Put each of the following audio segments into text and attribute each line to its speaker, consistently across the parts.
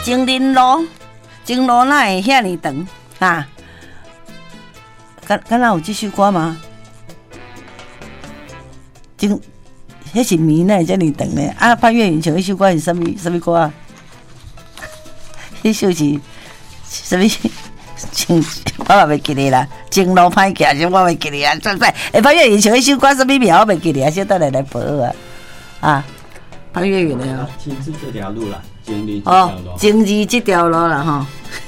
Speaker 1: 情人路哪会遐尼长啊？敢若有这首歌吗？迄是谜呢，遮尼长呢。啊，潘越云唱迄首歌是什么歌啊？迄首是什么？我嘛袂记得啦。情路歹行，我袂记得啊。潘越云唱迄首歌什么名？我袂记得啊。先等来报啊。啊，潘越云的啊。
Speaker 2: 情字这条路啦，经历这条路。
Speaker 1: 哦，情字这条路啦，吼。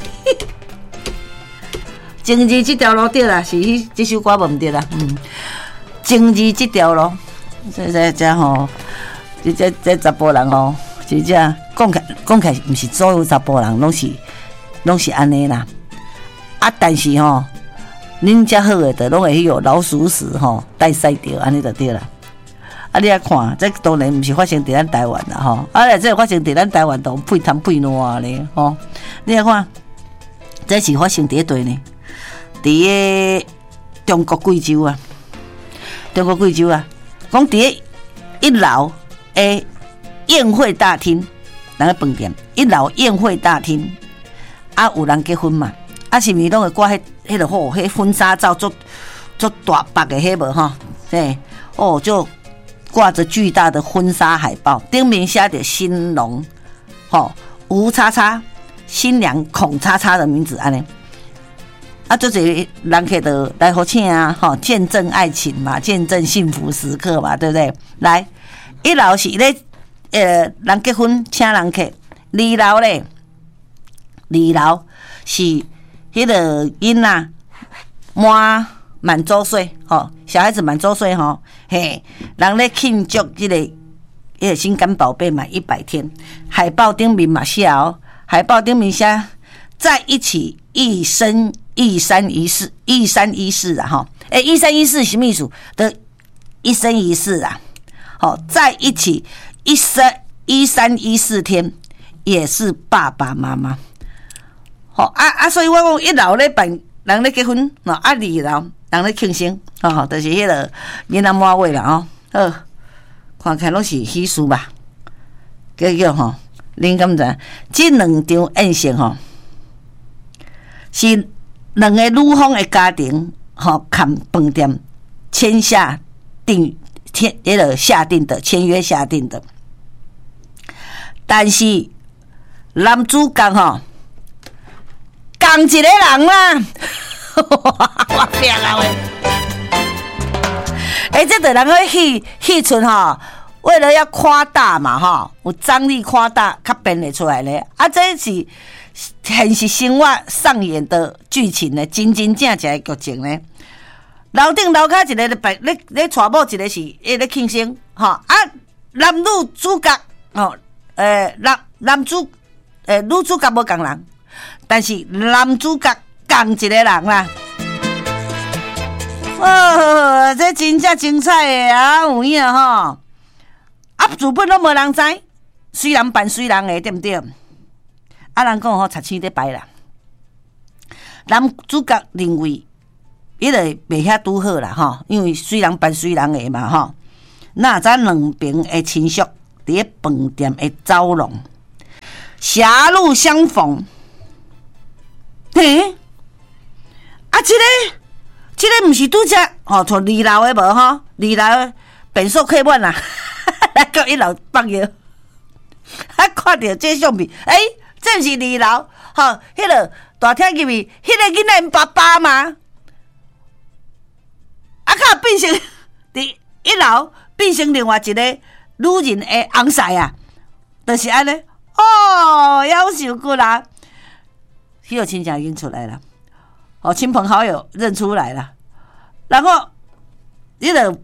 Speaker 1: 情字这条路对啦，是这首歌无对啦。情字这条路。这吼，这查甫人吼，真正讲起来，毋是所有查甫人拢是安尼啦。啊，但是吼，恁遮好诶，就拢会迄个老鼠屎吼带赛着，安尼就对啦。啊，你啊看，这当然毋是发生伫咱台湾啦吼，啊，这发生伫咱台湾都配汤配烂咧吼。你啊看，这是发生伫倒呢？伫个中国贵州啊，讲伫一楼诶宴会大厅，人个饭店一楼宴会大厅，啊有人结婚嘛，啊是毋是拢会挂迄个吼，迄婚纱照做大白的迄无吼，嘿哦就挂着巨大的婚纱海报，顶面写着新郎吼吴叉叉，新娘孔叉叉的名字安尼。啊，做这人客的来合庆啊，吼，见证爱情嘛，见证幸福时刻嘛，对不对？来，一楼是咧，人结婚请人客，二楼是迄个囡仔满周岁，吼，小孩子满周岁吼，嘿，人咧庆祝迄个心肝宝贝满100天，海报顶面嘛写哦，海报顶面写在一起一生。一三一四啊，哈，1314什么意思？的一生一世啊，好，在一起1314天，也是爸爸妈妈。好所以我讲一楼咧办人咧结婚，二楼人咧庆生，就是迄个囡仔满位啦，看起来拢是喜事吧？叫吼，恁敢知？这两场宴席吼，是。两个女方的家庭，和饭店签约下定的，但是男主角吼，共一个人啦，我拼啊喂！这个人个戏出吼，为了要夸大嘛吼，有张力夸大，较编得出来咧。啊，这是。现实生活上演的剧情呢，真正的剧情呢。楼顶楼骹一个咧娶某，一个是咧庆生，啊，男女主角女主角无共人，但是男主角共一个人啦。这真正精彩的啊，有影吼。自本都无人知，虽然扮虽然的，对不对？人讲吼，插青在摆啦。男主角认为，伊就袂遐拄好啦吼，因为虽然扮虽然的嘛吼，那咱两边的亲属伫咧饭店的走廊，狭路相逢。嘿，这个毋是拄则吼，从2楼的无吼，2楼便所客满啦，来到1楼放药，看到这相片，这是2楼，吼，迄个大厅入面，迄个囡仔因爸爸嘛，较变成伫1楼变成另外一个女人的翁婿啊，就是安尼，夭寿骨啦，迄个亲戚已经出来了，亲朋好友认出来了，然后迄个。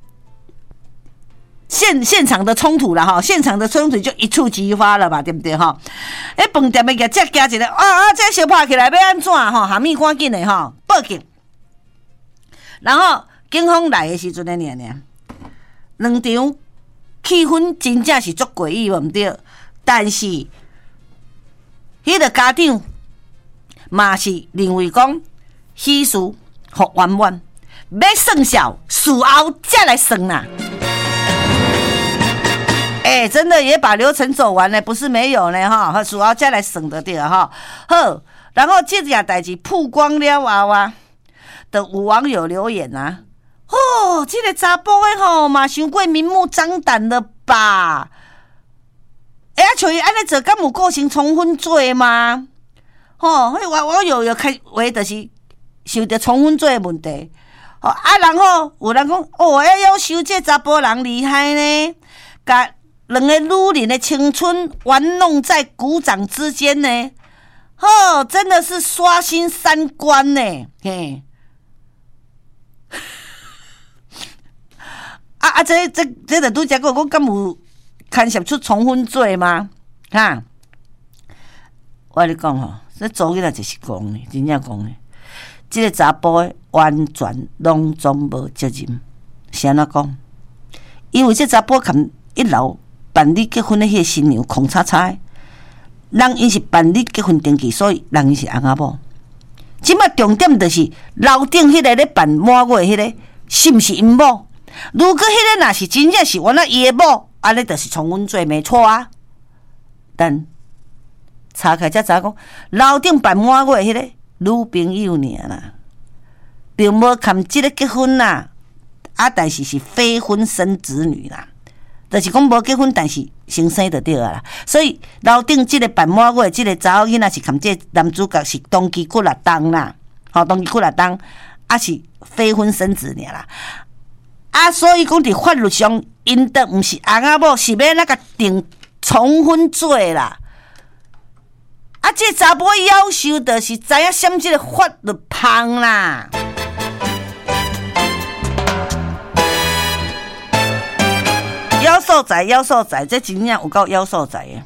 Speaker 1: 现场的冲突了哈，现场的冲突就一触即发了吧，对不对哈？饭店的业者加一个这小拍起来要安怎哈？下面赶紧的哈，报警。然后警方来的时阵呢，两场气氛真正是足诡异，无毋对。但是迄个家长嘛是认为讲喜事互圆满，要算数，事后才来算啦。 真的也把流程走完了，不是没有呢哈，主要再来省的对哈。好，然后这件代志曝光了啊，的有网友留言啊，这个查甫的吼嘛，伤过明目张胆了吧？像伊安尼做，敢有构成重婚罪吗？我有开话，就是受到重婚罪的问题。然后有人讲，要收这查甫人厉害呢，甲两个女人的青春玩弄在股掌之间呢。真的是刷新三观呢。嘿，这就拄则讲，我敢有牵涉出重婚罪吗？哈，我跟你讲吼，这昨日就是讲呢，真正讲呢，这个查甫的完全拢总无责任。是安怎讲？因为这查甫含一楼办理结婚的迄个新娘空叉叉的，人伊是办理结婚登记，所以人伊是翁仔某。即摆重点就是楼顶迄个咧办满月迄个，是毋是因某？如果迄个若是真正是原来伊的某，安尼就是重婚罪，没错啊。但查开才知讲，楼顶办满月迄个女朋友尔啦，并无含即个结婚啦，但是是非婚生子女啦，就是讲无结婚，但是先生就对啊啦。所以楼顶即个办满月，即个查某囡仔是含即个男主角是当期骨力重啦，当期骨力重，是非婚生子尔啦。所以讲伫法律上，因的毋是翁仔某，是要那个定重婚罪啦。这查甫要求就是知影闪即个法律芳啦。妖所在，这真正有够妖所在的。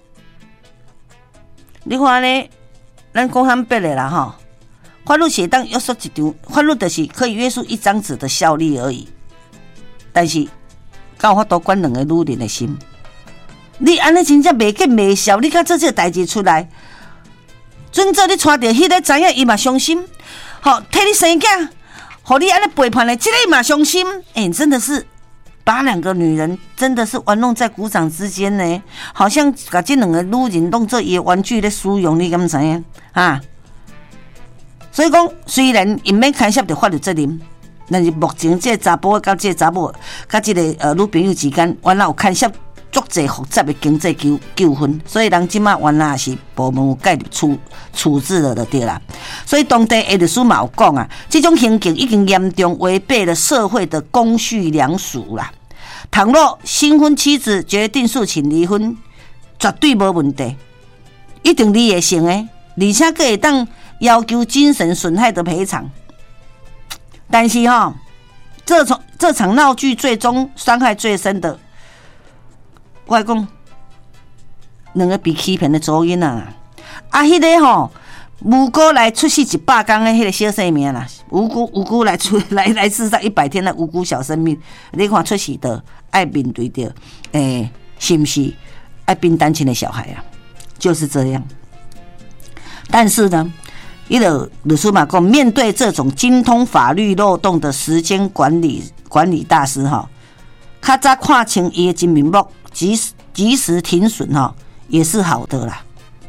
Speaker 1: 你看呢？咱讲坦白的啦吼，法律是当约束一张，法律就是可以约束一张纸的效力而已。但是，敢有法度管两个女人的心？你安尼真正袂见袂笑，你敢做这个代志出来？准做你带着迄个知影伊嘛伤心，替你生囝，互你安尼背叛的，这个伊嘛伤心。真的是把两个女人真的是玩弄在股掌之间呢，好像把这两个女人当做伊的玩具咧使用，你敢知影啊？所以讲，虽然因免牵涉到法律责任，但是目前这查甫甲这查某甲这个女朋友之间，原来有牵涉足侪复杂的经济纠纷，所以人即马原来是部门有介入处置了就对啦。所以当地的律师嘛有讲啊，这种行径已经严重违背了社会的公序良俗啦。倘若新婚妻子决定诉请离婚，绝对无问题，一定离会成的，而且还会当要求精神损害的赔偿。但是这场闹剧最终伤害最深的。我讲，两个被欺骗的祖囡啊，迄个无辜来出世100天的迄个小生命啦，无辜来世上100天的无辜小生命，你看出世的爱面对着，是不是爱变单亲的小孩啊？就是这样。但是呢，律师嘛讲，面对这种精通法律漏洞的时间管理大师较早看清伊的真面目。及时停损也是好的啦，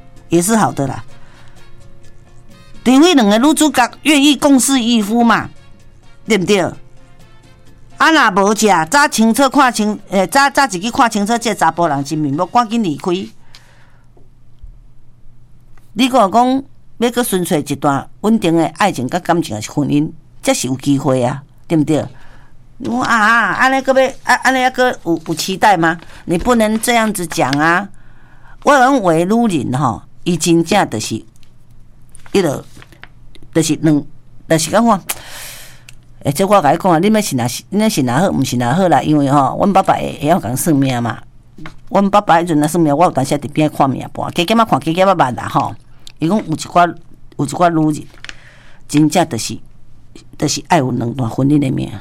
Speaker 1: 除非两个女主角愿意共侍一夫嘛，对不对？若无食，早清楚看清，早自己看清楚这查甫人真面目，赶紧离开。你讲要搁寻找一段稳定的爱情、甲感情的婚姻，这是有机会啊，对不对？安尼个要安尼个有期待吗？你不能这样子讲啊！我认为女人伊真正就是就是讲我，这我甲你讲啊，你要信哪好，毋信哪好啦。因为阮爸爸会晓讲算命嘛。阮爸爸迄阵算命，我有当时伫边看命盘，加减看加减捌啦伊讲有一寡女人，真正就是爱有两段婚姻的命。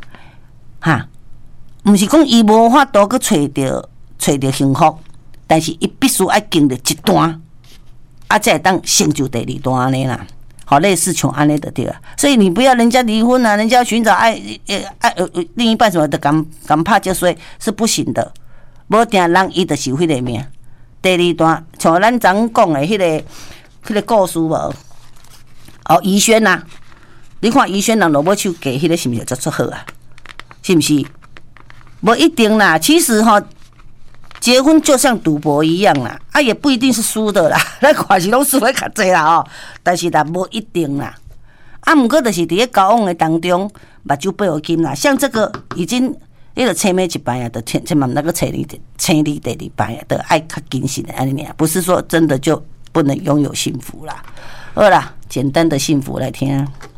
Speaker 1: 毋是讲伊无法度去找着幸福，但是伊必须要经历一段，才会当成就第二段安尼啦。类似像安尼就对了。所以你不要人家离婚啊，人家寻找爱另一半什么的，敢拍这水是不行的。 无定人伊就是有迄个命。第二段像咱昨讲的迄个故事无？哦，宜轩呐，你看宜轩人落尾手嫁，迄个是毋是足好啊？是毋是？无一定啦，其实结婚就像赌博一样啦，也不一定是输的啦，咱看是拢输的较济啦但是无一定啦。毋过就是伫咧交往的当中，目睭背后金啦，像这个已经。你著青梅一摆啊，就千万那个青你第二摆啊，都爱较谨慎的安尼尔，不是说真的就不能拥有幸福啦。好啦，简单的幸福来听。